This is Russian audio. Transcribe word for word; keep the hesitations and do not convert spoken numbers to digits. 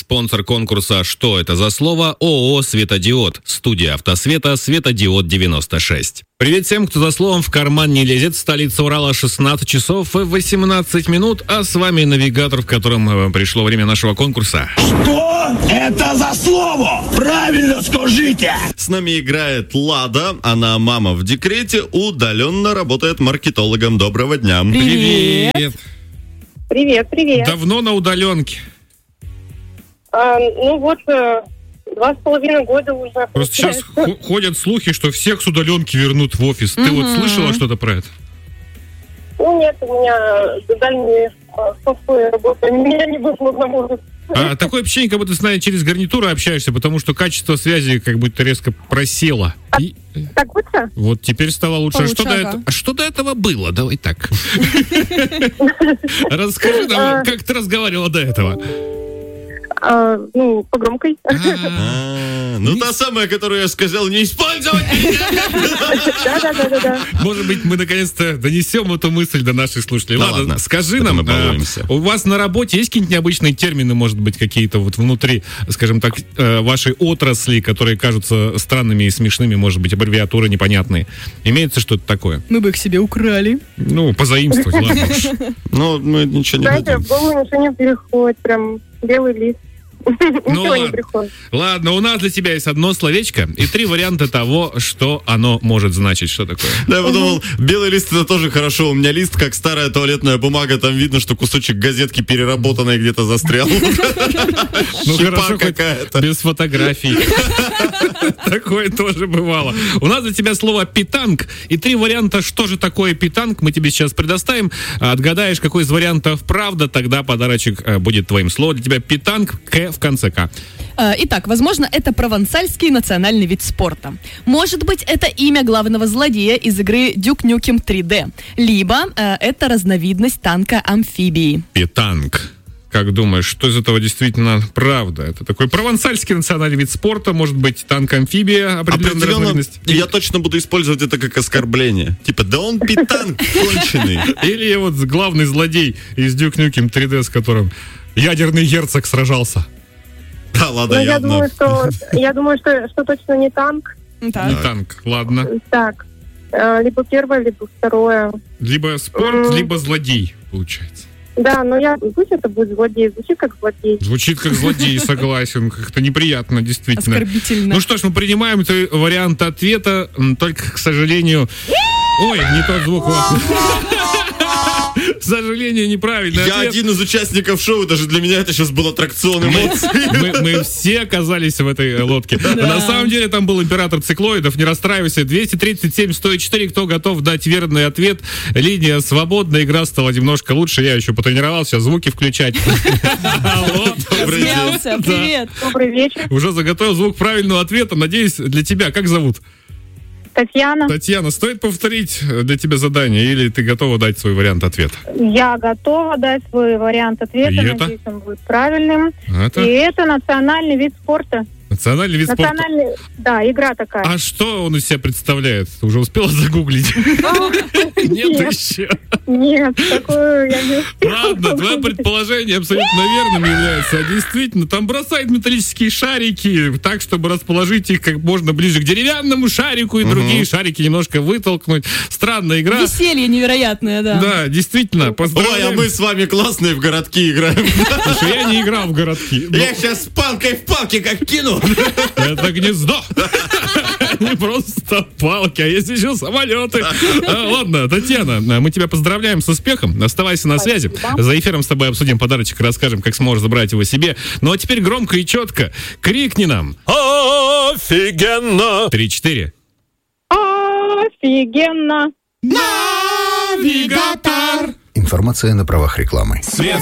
Спонсор конкурса «Что это за слово?» ООО «Светодиод». Студия автосвета «Светодиод девяносто шесть». Привет всем, кто за словом в карман не лезет. Столица Урала, шестнадцать часов и восемнадцать минут. А с вами навигатор, в котором пришло время нашего конкурса. Что это за слово? Правильно скажите! С нами играет Лада. Она мама в декрете, удаленно работает маркетологом. Доброго дня. Привет. Привет, привет. Давно на удаленке? А, ну вот, э, два с половиной года уже. Просто сейчас х- ходят слухи, что всех с удаленки вернут в офис. Ты вот слышала что-то про это? Ну нет, у меня дальние софтвер работают, меня не вышло на мозг. А такое ощущение, как будто ты с нами через гарнитуру общаешься, потому что качество связи как будто резко просело. И... Так лучше? Вот теперь стало лучше. Получше, А что, до ага. это... а что до этого было? Давай так. Расскажи нам, как ты разговаривала до этого. А, ну, по громкой. А, Ну, та самая, которую я сказал не использовать. Да-да-да-да. Может быть, мы наконец-то донесем эту мысль до наших слушателей. Да Ладно, ладно, скажи это нам, мы балуемся. а, у вас на работе есть какие-нибудь необычные термины, может быть, какие-то вот внутри, скажем так, э, вашей отрасли, которые кажутся странными и смешными, может быть, аббревиатуры непонятные? Имеется что-то такое? Мы бы их себе украли. Ну, позаимствовать, ладно уж. Ну, мы ничего не Знаете, дадим. в голову ничего не приходит, прям белый лист. Ничего не ладно. приходит. Ладно, у нас для тебя есть одно словечко и три варианта того, что оно может значить. Что такое? Да, я подумал, белый лист это тоже хорошо. У меня лист, как старая туалетная бумага, там видно, что кусочек газетки переработанной где-то застрял. Ну, Щепа хорошо, хоть какая-то. без фотографий. Такое тоже бывало. У нас для тебя слово «питанг» и три варианта, что же такое питанг, мы тебе сейчас предоставим. Отгадаешь, какой из вариантов правда, тогда подарочек э, будет твоим. Слово для тебя «питанг», «к» в конце «к». Э, Итак, возможно, это провансальский национальный вид спорта. Может быть, это имя главного злодея из игры Duke Nukem три дэ. Либо э, это разновидность танка-амфибии. Питанг. Как думаешь, что из этого действительно правда? Это такой провансальский национальный вид спорта, может быть, танк-амфибия, определенная Определенно, разновидность. я точно буду использовать это как оскорбление. Типа, да он питанг конченый. Или вот главный злодей из Duke Nukem три дэ, с которым ядерный герцог сражался. Да, ладно, Ну, я явно. думаю, что я думаю, что что точно не танк. Так. Не танк, ладно. Так, э, либо первое, либо второе. Либо спорт, М. либо злодей, получается. Да, но я пусть это будет злодей, звучит как злодей. Звучит как злодей, согласен. Как-то неприятно, действительно. Оскорбительно. Ну что ж, мы принимаем твой вариант ответа, м, только, к сожалению... Ой, не тот звук у вас. К сожалению, неправильный Я ответ. один из участников шоу, даже для меня это сейчас был аттракцион эмоций. Мы, мы все оказались в этой лодке. На самом деле там был император циклоидов, не расстраивайся. двести тридцать семь сто четыре, кто готов дать верный ответ? Линия свободна, игра стала немножко лучше. Я еще потренировался, сейчас звуки включать. Алло. Добрый день. Смеялся. Привет. Добрый вечер, Уже заготовил звук правильного ответа. Надеюсь, для тебя. Как зовут? Татьяна. Татьяна, стоит повторить для тебя задание или ты готова дать свой вариант ответа? Я готова дать свой вариант ответа. И это? Надеюсь, он будет правильным. Это И это национальный вид спорта. национальный вид спорта. Национальный, да, игра такая. А что он из себя представляет? Ты уже успела загуглить? Нет еще. Нет, такую я не успела. Ладно, твое предположение абсолютно верным является. А действительно, там бросают металлические шарики так, чтобы расположить их как можно ближе к деревянному шарику и другие шарики немножко вытолкнуть. Странная игра. Веселье невероятное, да. Да, действительно, Ой, а поздравляем. мы с вами классные в городки играем. Слушай, я не играл в городки. но Я сейчас с палкой в палке как кину. Это гнездо. Не просто палки, а есть еще самолеты. А, Ладно, Татьяна, мы тебя поздравляем с успехом. Оставайся на связи. За эфиром с тобой обсудим подарочек и расскажем, как сможешь забрать его себе. Ну а теперь громко и четко крикни нам. Офигенно. Три-четыре. Офигенно. Навигатор. Информация на правах рекламы. Свет.